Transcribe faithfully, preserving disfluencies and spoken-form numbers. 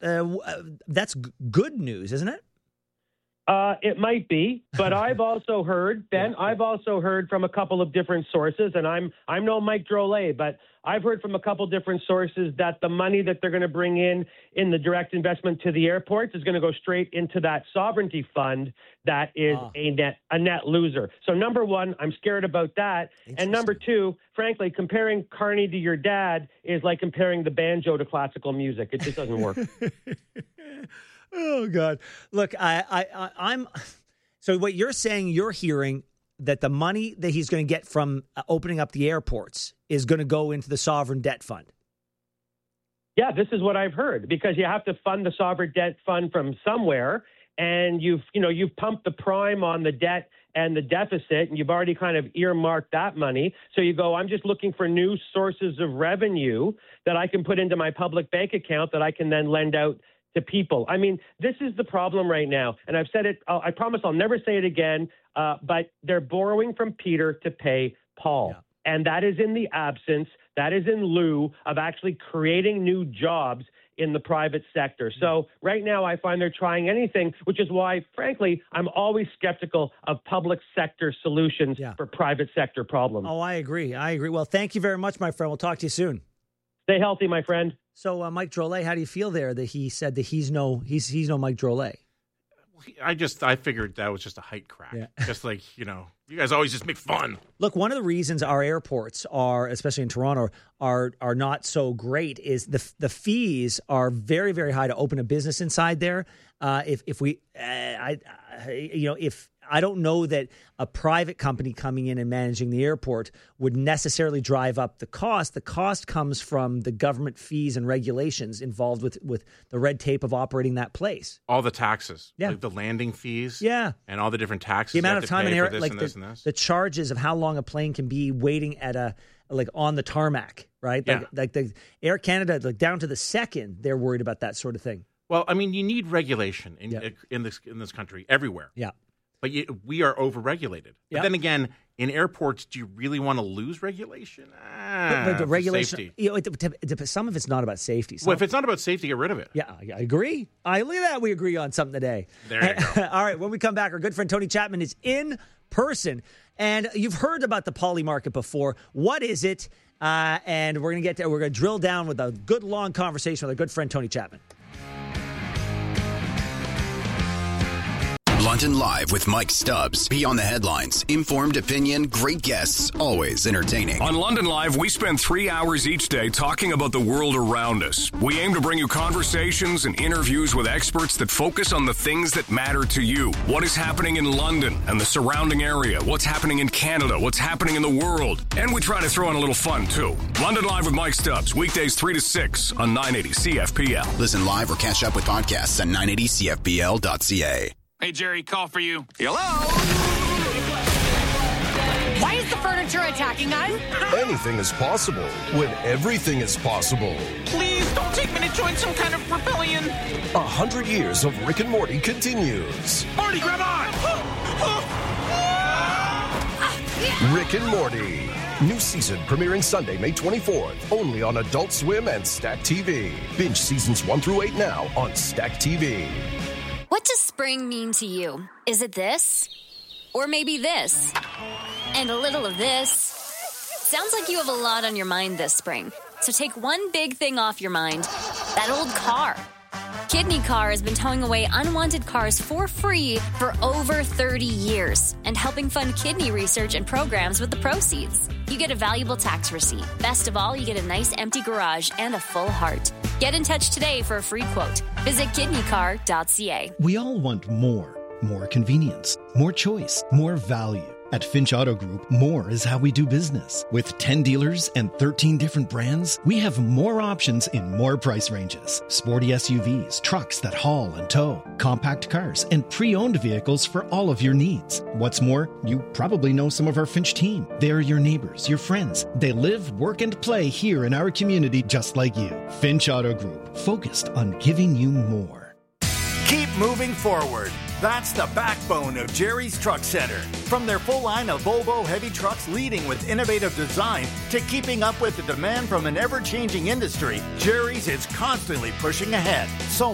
uh, that's g- good news, isn't it? Uh, it might be, but I've also heard, Ben, yeah. I've also heard from a couple of different sources, and I'm I'm no Mike Drolet, but I've heard from a couple different sources that the money that they're going to bring in in the direct investment to the airports is going to go straight into that sovereignty fund that is ah. a net a net loser. So number one, I'm scared about that, and number two, frankly, comparing Carney to your dad is like comparing the banjo to classical music. It just doesn't work. Oh, God. Look, I, I, I'm – so what you're saying, you're hearing that the money that he's going to get from opening up the airports is going to go into the sovereign debt fund. Yeah, this is what I've heard, because you have to fund the sovereign debt fund from somewhere, and you've, you know, you've pumped the prime on the debt and the deficit, and you've already kind of earmarked that money. So you go, I'm just looking for new sources of revenue that I can put into my public bank account that I can then lend out to people. I mean, this is the problem right now. And I've said it, I'll, I promise I'll never say it again, uh, but they're borrowing from Peter to pay Paul. Yeah. And that is in the absence, that is in lieu of actually creating new jobs in the private sector. So right now I find they're trying anything, which is why, frankly, I'm always skeptical of public sector solutions yeah. for private sector problems. Oh, I agree. I agree. Well, thank you very much, my friend. We'll talk to you soon. Stay healthy, my friend. So, uh, Mike Drolet, how do you feel there that he said that he's no he's he's no Mike Drolet? I just I figured that was just a height crack. Yeah. Just like, you know, you guys always just make fun. Look, one of the reasons our airports are, especially in Toronto, are are not so great is the the fees are very, very high to open a business inside there. Uh, if if we, uh, I, I, you know, if I don't know that a private company coming in and managing the airport would necessarily drive up the cost. The cost comes from the government fees and regulations involved with, with the red tape of operating that place. All the taxes, yeah. like the landing fees, yeah, and all the different taxes. The amount of time in air, this like and the, this and this. the charges of how long a plane can be waiting at a like on the tarmac, right? Yeah. Like, like the Air Canada, like down to the second, they're worried about that sort of thing. Well, I mean, you need regulation in yeah. in this in this country everywhere. Yeah. But you, we are overregulated. But yep. then again, in airports, do you really want to lose regulation? Ah, but, but the regulation, safety. You know, it, it, it, some of it's not about safety. Some, well, if it's not about safety, get rid of it. Yeah, I agree. I look at that. We agree on something today. There you go. All right, when we come back, our good friend Tony Chapman is in person. And you've heard about the poly market before. What is it? Uh, and we're going to get to, we're going to drill down with a good long conversation with our good friend Tony Chapman. London Live with Mike Stubbs. Beyond the headlines. Informed opinion, great guests, always entertaining. On London Live, we spend three hours each day talking about the world around us. We aim to bring you conversations and interviews with experts that focus on the things that matter to you. What is happening in London and the surrounding area? What's happening in Canada? What's happening in the world? And we try to throw in a little fun, too. London Live with Mike Stubbs. Weekdays three to six on nine eighty C F P L. Listen live or catch up with podcasts at nine eighty C F P L dot C A. Hey, Jerry, call for you. Hello? Why is the furniture attacking us? Anything is possible when everything is possible. Please don't take me to join some kind of rebellion. A hundred years of Rick and Morty continues. Morty, grab on! Rick and Morty. New season premiering Sunday, May twenty-fourth. Only on Adult Swim and Stack T V. Binge seasons one through eight now on Stack T V. What does spring mean to you? Is it this? Or maybe this? And a little of this? Sounds like you have a lot on your mind this spring. So take one big thing off your mind. That old car. Kidney Car has been towing away unwanted cars for free for over thirty years and helping fund kidney research and programs with the proceeds. You get a valuable tax receipt. Best of all, you get a nice empty garage and a full heart. Get in touch today for a free quote. Visit kidney car dot c a. We all want more. More convenience, more choice, more value. At Finch Auto Group, more is how we do business. With ten dealers and thirteen different brands, we have more options in more price ranges. Sporty S U Vs, trucks that haul and tow, compact cars, and pre-owned vehicles for all of your needs. What's more, you probably know some of our Finch team. They're your neighbors, your friends. They live, work, and play here in our community just like you. Finch Auto Group, focused on giving you more. Keep moving forward. That's the backbone of Jerry's Truck Center. From their full line of Volvo heavy trucks leading with innovative design to keeping up with the demand from an ever-changing industry, Jerry's is constantly pushing ahead. So